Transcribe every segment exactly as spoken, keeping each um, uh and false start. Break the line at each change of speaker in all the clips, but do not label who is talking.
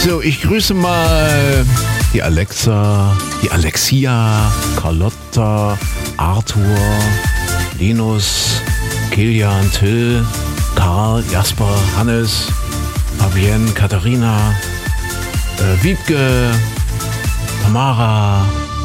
So, ich grüße mal die Alexa, die Alexia, Carlotta, Arthur, Linus, Kilian, Till, Karl, Jasper, Hannes, Fabienne, Katharina, äh, Wiebke, Tamara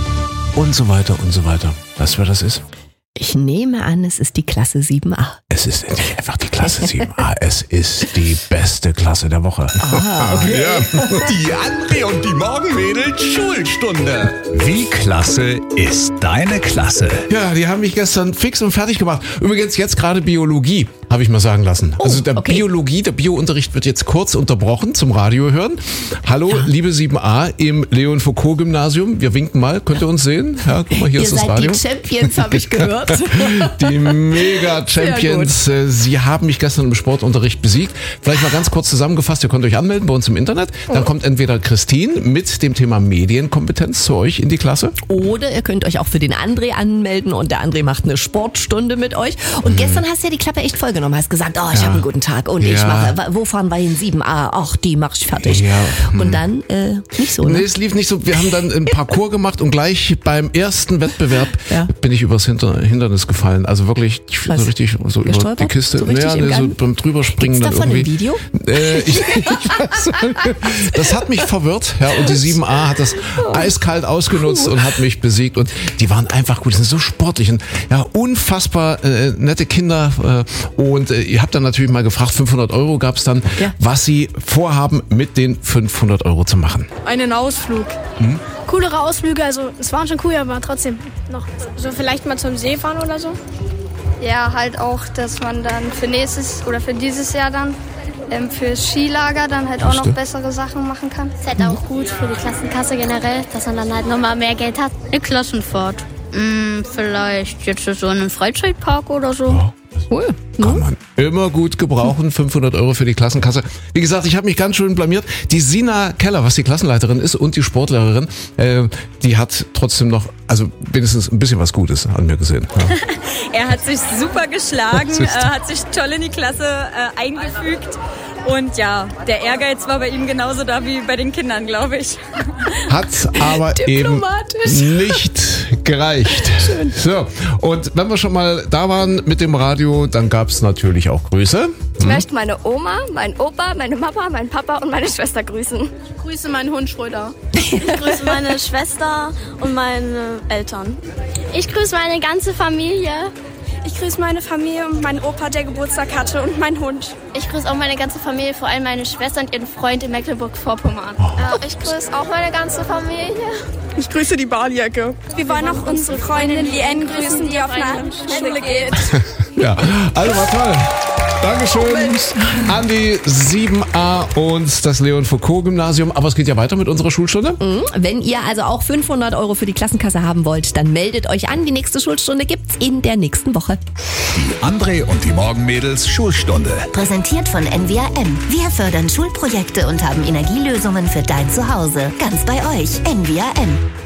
und so weiter und so weiter. Weißt du, wer das ist?
Ich nehme an, es ist die Klasse sieben a.
Es ist nicht einfach die Klasse sieben a, es ist die beste Klasse der Woche.
Ah, okay.
Ja. Die André und die Morgenmädels Schulstunde. Wie klasse ist deine Klasse?
Ja, die haben mich gestern fix und fertig gemacht. Übrigens jetzt gerade Biologie, habe ich mal sagen lassen.
Oh,
also der
okay.
Biologie, der Biounterricht wird jetzt kurz unterbrochen zum Radio hören. Hallo, ja. liebe sieben a im Leon-Foucault-Gymnasium. Wir winken mal, könnt ihr uns sehen? Ja, guck mal, hier
Ihr
ist das
seid
Radio.
Die Champions, habe ich gehört.
Die Mega-Champions. Sie haben mich gestern im Sportunterricht besiegt. Vielleicht mal ganz kurz zusammengefasst, ihr könnt euch anmelden bei uns im Internet. Dann kommt entweder Christine mit dem Thema Medienkompetenz zu euch in die Klasse.
Oder ihr könnt euch auch für den André anmelden und der André macht eine Sportstunde mit euch. Und mhm. gestern hast du ja die Klappe echt vollgenommen. Hast gesagt, oh, ich ja. habe einen guten Tag und ja. ich mache, wo fahren wir hin? sieben a. Ach, die mach ich fertig.
Ja.
Und dann äh, nicht so, ne?
Nee, es lief nicht so. Wir haben dann ein Parcours gemacht und gleich beim ersten Wettbewerb
ja.
bin ich übers Hinter- Hindernis gefallen. Also wirklich
Was?
so richtig so über
Gestolpert?
die Kiste.
So
naja, nee, so beim Drüberspringen
Gibt's
dann
davon
irgendwie.
ein Video?
Äh, ich, ich weiß, das hat mich verwirrt. Ja, und die sieben a hat das eiskalt ausgenutzt und hat mich besiegt. Und die waren einfach gut. Die sind so sportlich und ja, unfassbar äh, nette Kinder. Äh, und äh, ihr habt dann natürlich mal gefragt, fünfhundert Euro gab es dann,
Ja.
was sie vorhaben, mit den fünfhundert Euro zu machen.
Einen Ausflug.
Hm?
Coolere Ausflüge, also es waren schon cool, aber trotzdem noch so vielleicht mal zum See fahren oder so.
Ja, halt auch, dass man dann für nächstes oder für dieses Jahr dann ähm, fürs Skilager dann halt auch noch bessere Sachen machen kann.
Ist halt auch gut für die Klassenkasse generell, dass man dann halt nochmal mehr Geld hat.
Eine Klassenfahrt. Hm, vielleicht jetzt so in einen Freizeitpark oder so.
Ja.
Cool.
Kann man immer gut gebrauchen, fünfhundert Euro für die Klassenkasse. Wie gesagt, ich habe mich ganz schön blamiert. Die Sina Keller, was die Klassenleiterin ist und die Sportlehrerin, äh, die hat trotzdem noch, also wenigstens ein bisschen was Gutes an mir gesehen. Ja.
Er hat sich super geschlagen, äh, hat sich toll in die Klasse äh, eingefügt. Und ja, der Ehrgeiz war bei ihm genauso da wie bei den Kindern, glaube ich.
Hat aber eben nicht gereicht.
Schön.
So, und wenn wir schon mal da waren mit dem Radio, dann gab es natürlich auch Grüße.
Ich möchte meine Oma, meinen Opa, meine Mama, meinen Papa und meine Schwester grüßen.
Ich grüße meinen Hund Schröder.
Ich grüße meine Schwester und meine Eltern.
Ich grüße meine ganze Familie.
Ich grüße meine Familie und meinen Opa, der Geburtstag hatte, und meinen Hund.
Ich grüße auch meine ganze Familie, vor allem meine Schwester und ihren Freund in Mecklenburg-Vorpommern.
Äh, ich grüße auch meine ganze Familie.
Ich grüße die Baljacke. Wir wollen auch unsere Freundin Lien grüßen, die auf einer Schule geht.
Ja, also war toll. Dankeschön an die sieben a und das Leon-Foucault-Gymnasium. Aber es geht ja weiter mit unserer Schulstunde.
Mhm. Wenn ihr also auch fünfhundert Euro für die Klassenkasse haben wollt, dann meldet euch an. Die nächste Schulstunde gibt's in der nächsten Woche.
Die André und die Morgenmädels Schulstunde.
Präsentiert von N W A M. Wir fördern Schulprojekte und haben Energielösungen für dein Zuhause. Ganz bei euch. N W A M.